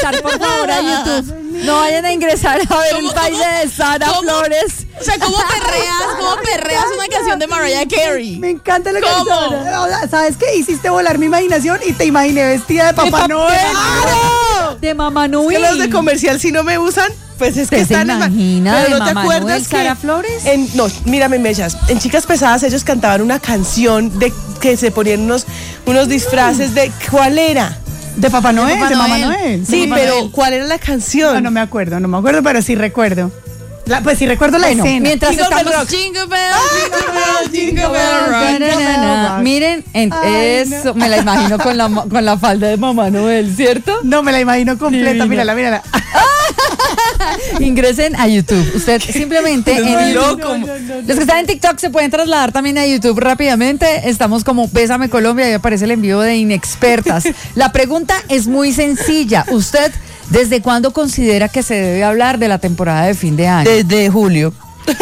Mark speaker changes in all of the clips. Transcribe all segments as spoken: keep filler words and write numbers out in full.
Speaker 1: ingresar, por favor, a YouTube. No vayan a ingresar a ver el baile de Sara
Speaker 2: ¿Cómo?
Speaker 1: Flores.
Speaker 2: O sea, ¿cómo perreas? ¿Cómo perreas una canción de Mariah Carey?
Speaker 3: Me encanta la
Speaker 2: ¿Cómo?
Speaker 3: canción. ¿Sabes qué? Hiciste volar mi imaginación y te imaginé vestida de Papá
Speaker 1: De
Speaker 3: Noel.
Speaker 1: ¡Claro! De Mamá Nui.
Speaker 4: Que los de comercial si no me usan, pues es que
Speaker 1: ¿Usted se
Speaker 4: están en ma-
Speaker 1: imagina
Speaker 4: Pero
Speaker 1: de
Speaker 4: ¿no te
Speaker 1: Mamá
Speaker 4: acuerdas
Speaker 1: Noel,
Speaker 4: que
Speaker 1: Sara Flores?
Speaker 4: En, no, mírame, Mechas. En Chicas Pesadas ellos cantaban una canción de que se ponían unos, unos disfraces de... ¿Cuál era?
Speaker 3: De Papá Noel, de,
Speaker 2: Papá
Speaker 3: Mamá
Speaker 2: Noel.
Speaker 3: Noel.
Speaker 4: Sí,
Speaker 2: Mamá
Speaker 4: pero
Speaker 2: Noel.
Speaker 4: ¿cuál era la canción?
Speaker 3: No, no me acuerdo, no me acuerdo, pero sí recuerdo. La- pues sí recuerdo la
Speaker 1: Bueno,
Speaker 3: escena.
Speaker 1: mientras
Speaker 4: Jingle
Speaker 1: estamos...
Speaker 4: Bell Rock.
Speaker 2: Jingle bell, jingle bell, jingle bell rock.
Speaker 1: Na-na-na-na. Miren, en
Speaker 3: Ay,
Speaker 1: eso me la imagino con la, con la falda de Mamá Noel, ¿cierto?
Speaker 3: No, me la imagino completa,
Speaker 1: Divina.
Speaker 3: mírala, mírala.
Speaker 1: Ingresen a YouTube. Usted simplemente
Speaker 4: Es
Speaker 1: en
Speaker 4: muy
Speaker 1: YouTube.
Speaker 4: loco.
Speaker 1: Los que están en TikTok se pueden trasladar también a YouTube rápidamente. Estamos como Bésame Colombia y aparece el envío de Inexpertas. La pregunta es muy sencilla. ¿Usted desde cuándo considera que se debe hablar de la temporada de fin de año?
Speaker 4: Desde julio.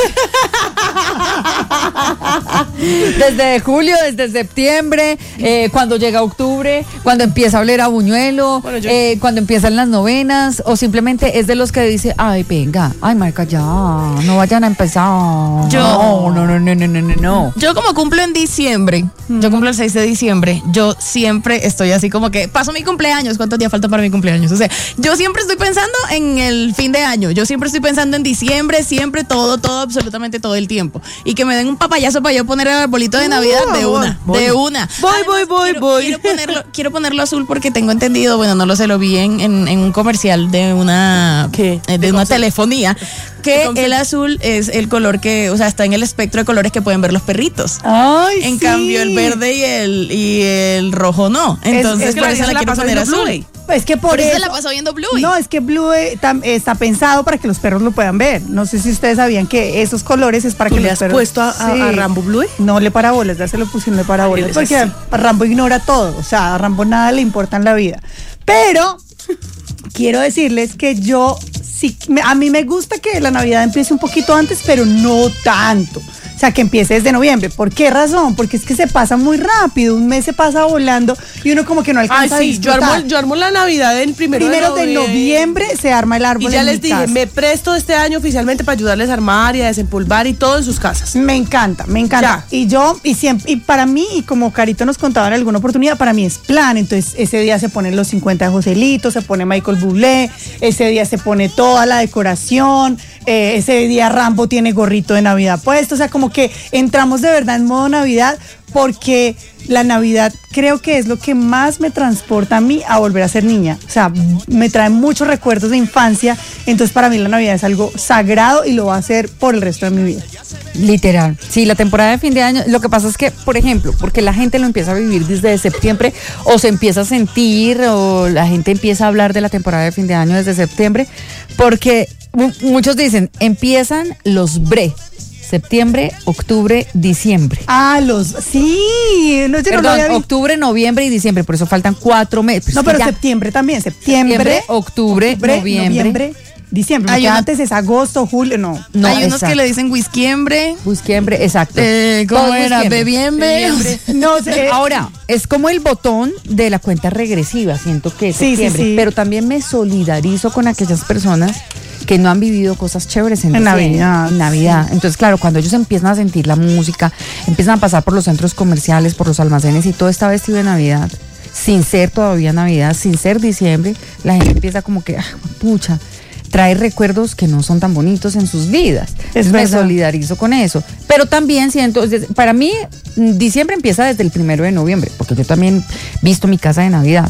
Speaker 1: Desde julio, desde septiembre, eh, cuando llega octubre, cuando empieza a oler a buñuelo,
Speaker 4: Bueno, yo-
Speaker 1: eh, cuando empiezan las novenas, o simplemente es de los que dice, ay, venga, ay, marca, ya, no vayan a empezar.
Speaker 2: Yo-
Speaker 1: No, no, no, no, no, no, no, no.
Speaker 2: Yo como cumplo en diciembre, yo cumplo el seis de diciembre, yo siempre estoy así como que paso mi cumpleaños, ¿cuántos días faltan para mi cumpleaños? O sea, yo siempre estoy pensando en el fin de año, yo siempre estoy pensando en diciembre, siempre todo, todo, absolutamente todo el tiempo. Y que me den un papayazo para yo poner el arbolito de Navidad de una,
Speaker 4: voy.
Speaker 2: de una.
Speaker 4: Voy,
Speaker 2: Además,
Speaker 4: voy, voy,
Speaker 2: quiero,
Speaker 4: voy.
Speaker 2: Quiero ponerlo, quiero ponerlo azul porque tengo entendido, bueno, no lo sé, lo vi en, en, en un comercial de una,
Speaker 4: ¿Qué?
Speaker 2: eh, de una telefonía, que el azul es el color que, o sea, está en el espectro de colores que pueden ver los perritos.
Speaker 3: Ay,
Speaker 2: En
Speaker 3: sí.
Speaker 2: cambio, el verde y el, y el rojo no. Entonces,
Speaker 3: es que
Speaker 2: por
Speaker 4: la
Speaker 2: eso
Speaker 4: vida se
Speaker 2: la
Speaker 4: la
Speaker 2: quiero
Speaker 4: pasa
Speaker 2: poner
Speaker 4: viendo
Speaker 2: azul.
Speaker 4: Bluey.
Speaker 3: Es que por,
Speaker 2: Por eso
Speaker 3: eso.
Speaker 2: se la pasó viendo Bluey.
Speaker 3: No, es que Blue eh, tam- está pensado para que los perros lo puedan ver. No sé si ustedes sabían que esos colores es para
Speaker 4: ¿Tú
Speaker 3: que
Speaker 4: le
Speaker 3: los
Speaker 4: has
Speaker 3: perros.
Speaker 4: puesto a, a-
Speaker 3: Sí.
Speaker 4: a Rambo Blue?
Speaker 3: No le parabolas, ya se lo pusieron le parabolas.
Speaker 4: Ay,
Speaker 3: Porque
Speaker 4: sí.
Speaker 3: a Rambo ignora todo. O sea, a Rambo nada le importa en la vida. Pero quiero decirles que yo sí, me- a mí me gusta que la Navidad empiece un poquito antes, pero no tanto. O sea, que empiece desde noviembre. ¿Por qué razón? Porque es que se pasa muy rápido. Un mes se pasa volando y uno como que no
Speaker 4: Ay,
Speaker 3: alcanza a
Speaker 4: sí, yo
Speaker 3: disfrutar.
Speaker 4: armo, yo armo la Navidad el primero,
Speaker 3: Primero de noviembre se arma el árbol
Speaker 4: Y ya
Speaker 3: en
Speaker 4: les
Speaker 3: mi
Speaker 4: dije,
Speaker 3: casa.
Speaker 4: me presto este año oficialmente para ayudarles a armar y a desempolvar y todo en sus casas.
Speaker 3: Me encanta, me encanta.
Speaker 4: Ya.
Speaker 3: Y yo, y siempre, y para mí, y como Carito nos contaba en alguna oportunidad, para mí es plan. Entonces, ese día se ponen los cincuenta de Joselito, se pone Michael Bublé, ese día se pone toda la decoración, eh, ese día Rambo tiene gorrito de Navidad puesto. O sea, como que entramos de verdad en modo Navidad, porque la Navidad creo que es lo que más me transporta a mí a volver a ser niña. O sea, me trae muchos recuerdos de infancia. Entonces, para mí la Navidad es algo sagrado y lo va a hacer por el resto de mi vida.
Speaker 1: Literal. Sí, la temporada de fin de año, lo que pasa es que, por ejemplo, porque la gente lo empieza a vivir desde septiembre o se empieza a sentir o la gente empieza a hablar de la temporada de fin de año desde septiembre, porque mu- muchos dicen, empiezan los bre. Septiembre, octubre, diciembre.
Speaker 3: Ah, los. Sí, no, yo no lo
Speaker 1: Perdón,
Speaker 3: había visto.
Speaker 1: octubre, noviembre y diciembre, por eso faltan cuatro meses.
Speaker 3: No, pero
Speaker 1: ya.
Speaker 3: septiembre también. Septiembre,
Speaker 1: Septiembre, octubre, noviembre.
Speaker 3: diciembre.
Speaker 2: Hay
Speaker 3: Porque
Speaker 2: una-
Speaker 3: antes es agosto, julio, no.
Speaker 1: No,
Speaker 2: Hay unos
Speaker 1: exacto.
Speaker 2: que le dicen whisquiembre,
Speaker 1: Busquiembre, exacto.
Speaker 2: eh, ¿cómo
Speaker 1: Todo
Speaker 2: era?
Speaker 1: busquiembre.
Speaker 2: Bebiembre.
Speaker 3: No sé.
Speaker 1: Ahora, es como el botón de la cuenta regresiva, siento que es
Speaker 3: Sí, sí,
Speaker 1: septiembre,
Speaker 3: sí.
Speaker 1: pero también me solidarizo con aquellas personas que no han vivido cosas chéveres en,
Speaker 3: En
Speaker 1: diciembre,
Speaker 3: Navidad,
Speaker 1: en Navidad. Entonces, claro, cuando ellos empiezan a sentir la música, empiezan a pasar por los centros comerciales, por los almacenes y todo está vestido de Navidad, sin ser todavía Navidad, sin ser diciembre, la gente empieza como que, ah, pucha, trae recuerdos que no son tan bonitos en sus vidas.
Speaker 3: Es
Speaker 1: Entonces, me
Speaker 3: verdad.
Speaker 1: solidarizo con eso. Pero también siento, des- para mí, mm, diciembre empieza desde el primero de noviembre, porque yo también visto mi casa de Navidad.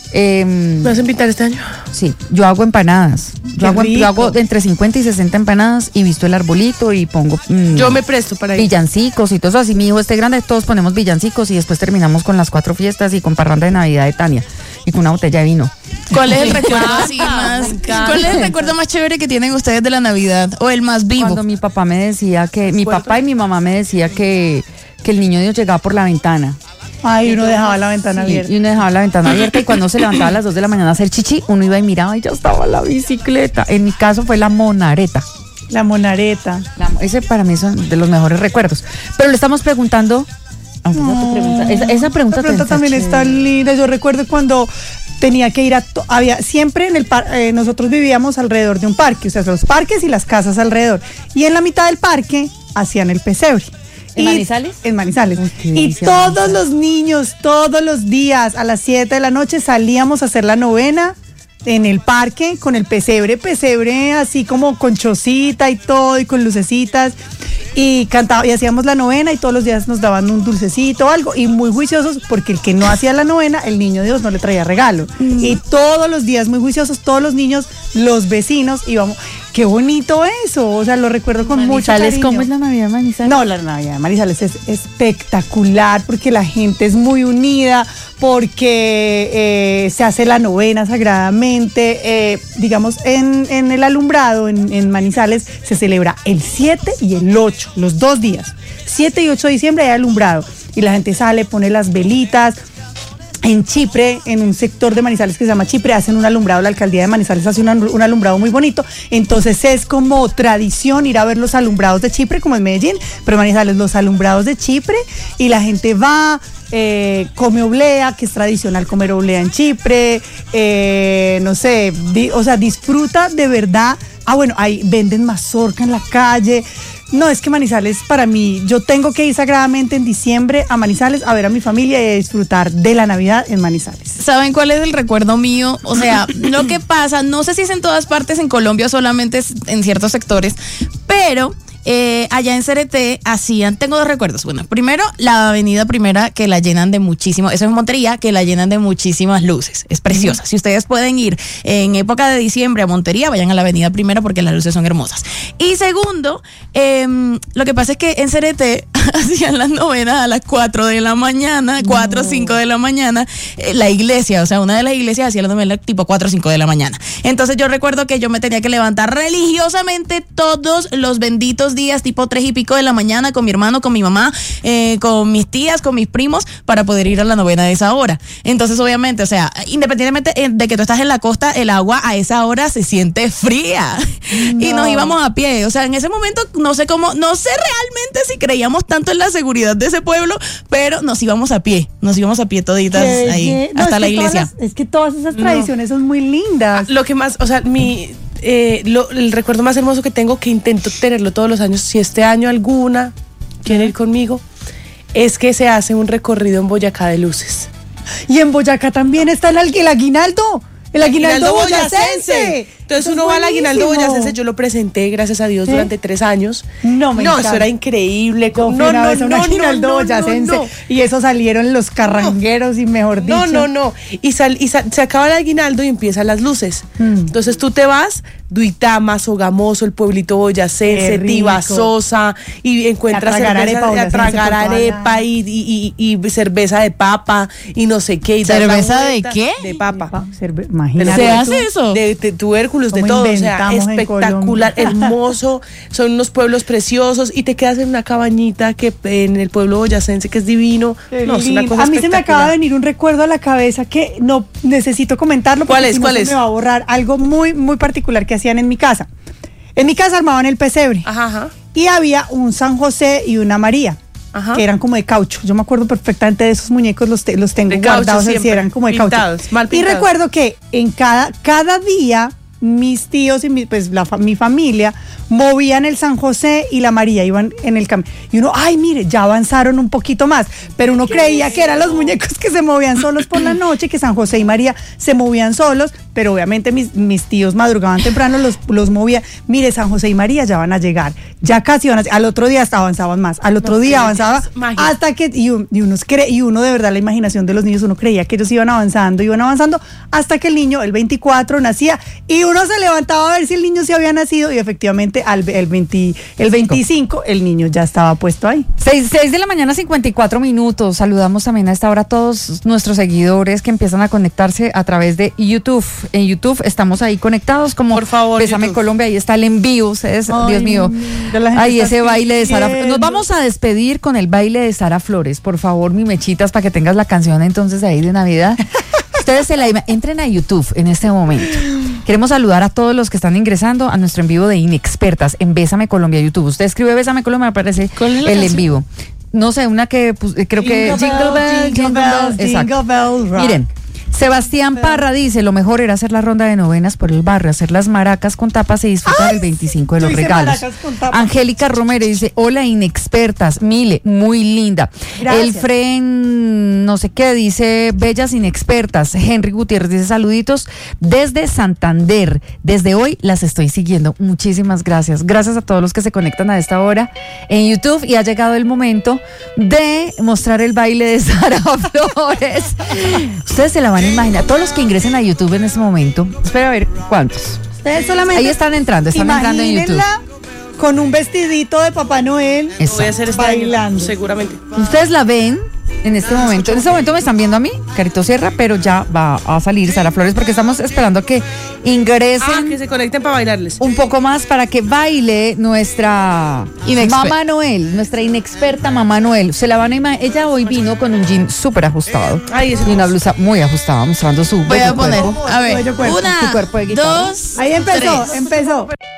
Speaker 1: Em,
Speaker 4: ¿Me vas a invitar este año?
Speaker 1: sí, yo hago empanadas.
Speaker 3: Qué
Speaker 1: Yo hago,
Speaker 3: rico.
Speaker 1: yo hago entre cincuenta y sesenta empanadas y visto el arbolito y pongo mm,
Speaker 4: Yo me presto para ir.
Speaker 1: villancicos y todo eso. Así mi hijo esté grande, todos ponemos villancicos y después terminamos con las cuatro fiestas y con parranda de Navidad de Tania y con una botella de vino.
Speaker 2: ¿Cuál es el recuerdo así
Speaker 1: Me
Speaker 2: más?
Speaker 1: encanta.
Speaker 2: ¿Cuál es el recuerdo más chévere que tienen ustedes de la Navidad? O el más vivo.
Speaker 1: Cuando mi papá me decía que, mi papá y mi mamá me decía que, que el niño Dios llegaba por la ventana.
Speaker 3: Ay, uno dejaba la ventana
Speaker 1: Sí,
Speaker 3: abierta.
Speaker 1: y uno dejaba la ventana abierta y cuando se levantaba a las dos de la mañana a hacer chichi, uno iba y miraba y ya estaba la bicicleta. En mi caso fue la monareta.
Speaker 3: La monareta.
Speaker 1: La- ese para mí son de los mejores recuerdos. Pero le estamos preguntando. aunque esa, tu pregunta- esa, esa pregunta,
Speaker 3: La pregunta
Speaker 1: te-
Speaker 3: también
Speaker 1: chévere.
Speaker 3: está linda. Yo recuerdo cuando tenía que ir a, to- había, siempre en el par, eh, nosotros vivíamos alrededor de un parque, o sea, los parques y las casas alrededor. Y en la mitad del parque hacían el pesebre.
Speaker 1: ¿En
Speaker 3: Y-
Speaker 1: Manizales?
Speaker 3: En Manizales.
Speaker 1: Uy, qué
Speaker 3: y
Speaker 1: delicia,
Speaker 3: todos
Speaker 1: Manizales.
Speaker 3: los niños, todos los días, a las siete de la noche salíamos a hacer la novena en el parque con el pesebre, pesebre así como con chocita y todo y con lucecitas. Y cantaba, y hacíamos la novena y todos los días nos daban un dulcecito o algo. Y muy juiciosos, porque el que no hacía la novena, el niño Dios no le traía regalo.
Speaker 1: Mm.
Speaker 3: Y todos los días muy juiciosos, todos los niños, los vecinos, íbamos. Qué bonito eso. O sea, lo recuerdo con mucho
Speaker 1: Manizales,
Speaker 3: cariño.
Speaker 1: ¿cómo es la Navidad de Manizales?
Speaker 3: No, la Navidad de Manizales es espectacular porque la gente es muy unida, porque eh, se hace la novena sagradamente. Eh, digamos, en, en el alumbrado, en, en Manizales, se celebra el siete y el ocho, los dos días. siete y ocho de diciembre hay alumbrado y la gente sale, pone las velitas. En Chipre, en un sector de Manizales que se llama Chipre, hacen un alumbrado, la alcaldía de Manizales hace un, un alumbrado muy bonito, entonces es como tradición ir a ver los alumbrados de Chipre, como en Medellín, pero en Manizales los alumbrados de Chipre, y la gente va, eh, come oblea, que es tradicional comer oblea en Chipre, eh, no sé, di- o sea, disfruta de verdad. Ah, bueno, ahí venden mazorca en la calle. No, es que Manizales para mí, yo tengo que ir sagradamente en diciembre a Manizales a ver a mi familia y a disfrutar de la Navidad en Manizales.
Speaker 2: ¿Saben cuál es el recuerdo mío? O sea, lo que pasa, no sé si es en todas partes en Colombia o solamente es en ciertos sectores, pero eh, allá en Cereté hacían, tengo dos recuerdos. Bueno, primero, la avenida Primera, que la llenan de muchísimo, eso es Montería, que la llenan de muchísimas luces. Es preciosa. Si ustedes pueden ir en época de diciembre a Montería, vayan a la avenida Primera porque las luces son hermosas. Y segundo, eh, lo que pasa es que en Cereté hacían las novenas a las cuatro de la mañana, cuatro o cinco de la mañana, eh, la iglesia, o sea, una de las iglesias hacía la novena tipo cuatro o cinco de la mañana. Entonces yo recuerdo que yo me tenía que levantar religiosamente todos los benditos días, tipo tres y pico de la mañana, con mi hermano, con mi mamá, eh, con mis tías, con mis primos, para poder ir a la novena de esa hora. Entonces, obviamente, o sea, independientemente de que tú estás en la costa, el agua a esa hora se siente fría. No. Y nos íbamos a pie. O sea, en ese momento, no sé cómo, no sé realmente si creíamos tanto en la seguridad de ese pueblo, pero nos íbamos a pie, nos íbamos a pie toditas
Speaker 3: Qué
Speaker 2: ahí,
Speaker 3: bien. No,
Speaker 2: hasta
Speaker 3: es
Speaker 2: la
Speaker 3: que todas
Speaker 2: iglesia.
Speaker 3: las- es que todas esas
Speaker 4: No.
Speaker 3: tradiciones son muy lindas.
Speaker 4: Lo que más, o sea, mi eh, lo- el recuerdo más hermoso que tengo, que intento tenerlo todos los años, si este año alguna quiere ir conmigo, es que se hace un recorrido en Boyacá de luces.
Speaker 3: Y en Boyacá también está el, el aguinaldo. El aguinaldo boyacense.
Speaker 4: Entonces
Speaker 3: Eso
Speaker 4: uno
Speaker 3: es
Speaker 4: va al aguinaldo
Speaker 3: buenísimo.
Speaker 4: boyacense, yo lo presenté, gracias a Dios,
Speaker 3: ¿Sí?
Speaker 4: durante tres años.
Speaker 3: No, me
Speaker 4: No,
Speaker 3: encanta.
Speaker 4: eso era increíble.
Speaker 3: Yo fui
Speaker 4: No,
Speaker 3: una
Speaker 4: no,
Speaker 3: vez a un
Speaker 4: no,
Speaker 3: aguinaldo
Speaker 4: no, no,
Speaker 3: boyacense
Speaker 4: no, no.
Speaker 3: y eso salieron los carrangueros y mejor dicho.
Speaker 4: No, no, no. Y, sal, y sal- se acaba el aguinaldo y empiezan las luces.
Speaker 3: Mm.
Speaker 4: Entonces tú te vas, Duitama, Sogamoso, el pueblito boyacense,
Speaker 3: Qué rico.
Speaker 4: Tibasosa, y encuentras
Speaker 3: Y a tragar
Speaker 4: cerveza,
Speaker 3: arepa
Speaker 4: y a
Speaker 3: boyacense
Speaker 4: tragar
Speaker 3: por toda
Speaker 4: arepa
Speaker 3: la-
Speaker 4: y, y- y- y cerveza de papa y no sé qué. Y das la
Speaker 2: ¿Cerveza de
Speaker 4: vuelta.
Speaker 2: qué?
Speaker 4: De papa.
Speaker 3: Cerve- Imagínate.
Speaker 2: ¿Se
Speaker 3: tú.
Speaker 2: hace eso?
Speaker 4: De, de tubérculos, de
Speaker 3: ¿Cómo
Speaker 4: todo, o sea,
Speaker 3: inventamos en
Speaker 4: espectacular,
Speaker 3: Colombia?
Speaker 4: hermoso, son unos pueblos preciosos y te quedas en una cabañita que en el pueblo boyacense que es divino.
Speaker 3: Qué
Speaker 4: No, es una
Speaker 3: lindo.
Speaker 4: cosa
Speaker 3: A mí se me acaba de
Speaker 4: espectacular.
Speaker 3: venir un recuerdo a la cabeza que no necesito comentarlo porque
Speaker 4: ¿Cuál es?
Speaker 3: si no
Speaker 4: ¿Cuál
Speaker 3: se
Speaker 4: es?
Speaker 3: me va a borrar. Algo muy, muy particular que hacían en mi casa. En mi casa armaban el pesebre
Speaker 4: Ajá, ajá.
Speaker 3: y había un San José y una María.
Speaker 4: Ajá.
Speaker 3: Que eran como de caucho. Yo me acuerdo perfectamente de esos muñecos, los, te- los tengo
Speaker 4: De caucho
Speaker 3: guardados, así,
Speaker 4: siempre,
Speaker 3: eran como de
Speaker 4: pintados,
Speaker 3: caucho.
Speaker 4: mal
Speaker 3: Y
Speaker 4: pintados.
Speaker 3: recuerdo que en cada, cada día mis tíos y mi, pues la, fa- mi familia movían el San José y la María, iban en el camino. Y uno, ay, mire, ya avanzaron un poquito más. Pero uno creía que eran los muñecos que se movían solos por la noche, que San José y María se movían solos, pero obviamente mis, mis tíos madrugaban temprano, los, los movían. Mire, San José y María ya van a llegar, ya casi van a Al otro día hasta avanzaban más, al otro
Speaker 4: No,
Speaker 3: día
Speaker 4: sí,
Speaker 3: avanzaba
Speaker 4: es magia.
Speaker 3: hasta que, y, un- y unos cre- y uno de verdad, la imaginación de los niños, uno creía que ellos iban avanzando, iban avanzando, hasta que el niño, el veinticuatro, nacía, y uno se levantaba a ver si el niño se había nacido, y efectivamente al el, veinte, el veinticinco, el niño ya estaba puesto ahí.
Speaker 1: Seis, seis de la mañana, cincuenta y cuatro minutos. Saludamos también a esta hora a todos nuestros seguidores que empiezan a conectarse a través de YouTube. En YouTube estamos ahí conectados como
Speaker 4: Por favor,
Speaker 1: Bésame
Speaker 4: YouTube.
Speaker 1: Colombia, ahí está el envío. Ustedes,
Speaker 3: Ay,
Speaker 1: Dios mío.
Speaker 3: mira, la gente
Speaker 1: Ahí
Speaker 3: está
Speaker 1: ese baile de Sara.
Speaker 3: pidiendo.
Speaker 1: Nos vamos a despedir con el baile de Sara Flores. Por favor, mi mechitas, para que tengas la canción entonces ahí de Navidad. Ustedes se la ima- entren a YouTube en este momento. Queremos saludar a todos los que están ingresando a nuestro en vivo de Inexpertas en Bésame Colombia YouTube. Usted escribe Bésame Colombia, me aparece
Speaker 2: ¿Cuál es la
Speaker 1: el en
Speaker 2: canción?
Speaker 1: vivo. No sé, una que pues, eh, creo que
Speaker 3: Jingle bell, jingle bell,
Speaker 1: Exacto.
Speaker 3: jingle bell rock.
Speaker 1: Miren, Sebastián Parra dice, lo mejor era hacer la ronda de novenas por el barrio, hacer las maracas con tapas y disfrutar el veinticinco de los
Speaker 3: yo hice
Speaker 1: regalos.
Speaker 3: maracas con tapas.
Speaker 1: Angélica Romero dice, hola inexpertas, Mile, muy linda.
Speaker 3: Gracias.
Speaker 1: El Fren, no sé qué, dice, bellas inexpertas. Henry Gutiérrez dice, saluditos desde Santander. Desde hoy las estoy siguiendo. Muchísimas gracias. Gracias a todos los que se conectan a esta hora en YouTube y ha llegado el momento de mostrar el baile de Sara Flores. Ustedes se la van a imaginar. Todos los que ingresen a YouTube en este momento, espera a ver cuántos.
Speaker 3: Ustedes solamente
Speaker 1: Ahí están entrando, están entrando en YouTube.
Speaker 3: imagínenla con un vestidito de Papá Noel
Speaker 1: Exacto.
Speaker 4: Voy a hacer este
Speaker 3: bailando.
Speaker 4: año, seguramente.
Speaker 1: Ustedes la ven en este momento. En este momento me están viendo a mí, Carito Sierra, pero ya va a salir Sara Flores porque estamos esperando a que ingresen
Speaker 4: Ah, que se conecten para bailarles.
Speaker 1: un poco más para que baile nuestra
Speaker 2: Inexper-
Speaker 1: Mamá Noel, nuestra inexperta Mamá Noel. Se la van a imaginar. Ella hoy vino con un jean súper ajustado
Speaker 4: Ay, ese
Speaker 1: y una blusa muy ajustada, mostrando su
Speaker 2: Voy a
Speaker 1: bello
Speaker 2: poner,
Speaker 1: cuerpo.
Speaker 2: a ver,
Speaker 3: Bello cuerpo.
Speaker 1: Su
Speaker 2: una,
Speaker 1: cuerpo de guitarra.
Speaker 2: dos,
Speaker 3: Ahí empezó,
Speaker 2: tres.
Speaker 3: empezó.